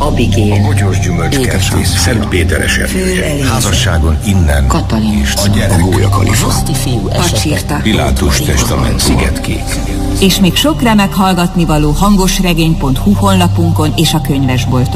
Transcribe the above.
Abigail, a Bogyós Gyümölcskertész Szentpéter esernyője, házasságon innen Katalin, és a gyerek, a Gólyakalifa, Pacsirta, Pilátus testament, Szigetkék. És még sok remek hallgatnivaló hangosregény.hu honlapunkon és a könyvesbolton.